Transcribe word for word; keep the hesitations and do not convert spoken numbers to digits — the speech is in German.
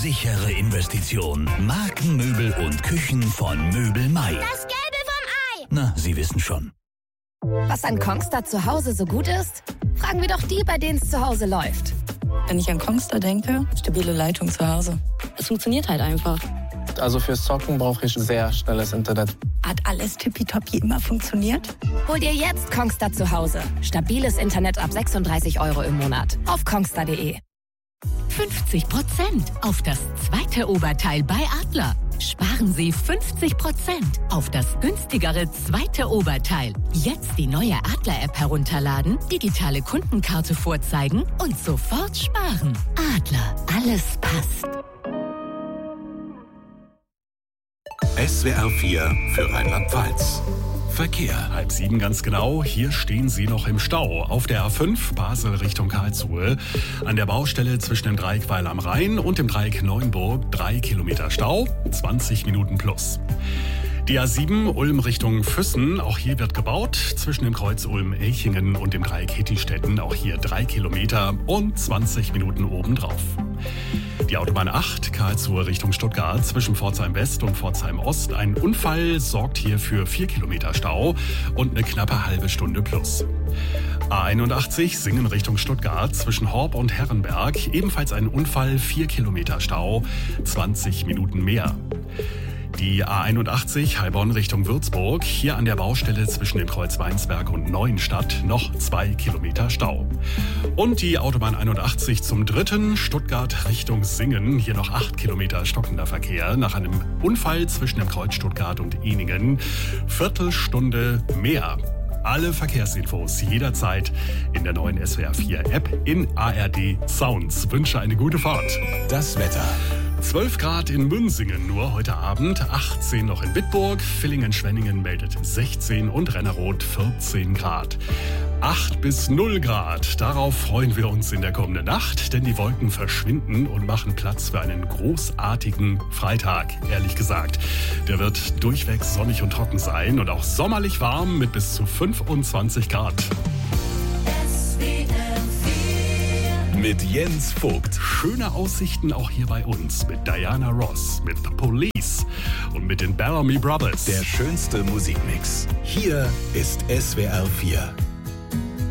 Sichere Investition. Markenmöbel und Küchen von Möbel Mai. Das Gelbe vom Ei. Na, Sie wissen schon. Was an Kongstar zu Hause so gut ist? Fragen wir doch die, bei denen es zu Hause läuft. Wenn ich an Kongstar denke, stabile Leitung zu Hause. Es funktioniert halt einfach. Also fürs Zocken brauche ich sehr schnelles Internet. Hat alles tippitoppi immer funktioniert? Hol dir jetzt Kongstar zu Hause. Stabiles Internet ab sechsunddreißig Euro im Monat. Auf kongstar punkt de. fünfzig Prozent auf das zweite Oberteil bei Adler. Sparen Sie fünfzig Prozent auf das günstigere zweite Oberteil. Jetzt die neue Adler-App herunterladen, digitale Kundenkarte vorzeigen und sofort sparen. Adler, alles passt. S W R vier für Rheinland-Pfalz. Verkehr. Halb sieben ganz genau. Hier stehen Sie noch im Stau. Auf der A fünf Basel Richtung Karlsruhe. An der Baustelle zwischen dem Dreieck Weil am Rhein und dem Dreieck Neuenburg drei Kilometer Stau, zwanzig Minuten plus. Die A sieben Ulm Richtung Füssen, auch hier wird gebaut. Zwischen dem Kreuz Ulm-Elchingen und dem Dreieck Hittistetten, auch hier drei Kilometer und zwanzig Minuten obendrauf. Die Autobahn acht, Karlsruhe Richtung Stuttgart, zwischen Pforzheim West und Pforzheim Ost. Ein Unfall sorgt hier für vier Kilometer Stau und eine knappe halbe Stunde plus. A einundachtzig, Singen Richtung Stuttgart, zwischen Horb und Herrenberg. Ebenfalls ein Unfall, vier Kilometer Stau, zwanzig Minuten mehr. Die A einundachtzig, Heilbronn Richtung Würzburg, hier an der Baustelle zwischen dem Kreuz Weinsberg und Neuenstadt noch zwei Kilometer Stau. Und die Autobahn einundachtzig zum dritten, Stuttgart Richtung Singen, hier noch acht Kilometer stockender Verkehr nach einem Unfall zwischen dem Kreuz Stuttgart und Ehningen. Viertelstunde mehr. Alle Verkehrsinfos jederzeit in der neuen S W R vier App in A R D Sounds. Wünsche eine gute Fahrt. Das Wetter. zwölf Grad in Münsingen nur heute Abend, achtzehn noch in Bitburg, Villingen-Schwenningen meldet sechzehn und Renneroth vierzehn Grad. acht bis null Grad, darauf freuen wir uns in der kommenden Nacht, denn die Wolken verschwinden und machen Platz für einen großartigen Freitag, ehrlich gesagt. Der wird durchweg sonnig und trocken sein und auch sommerlich warm mit bis zu fünfundzwanzig Grad. Mit Jens Vogt. Schöne Aussichten auch hier bei uns mit Diana Ross, mit The Police und mit den Bellamy Brothers. Der schönste Musikmix. Hier ist S W R vier.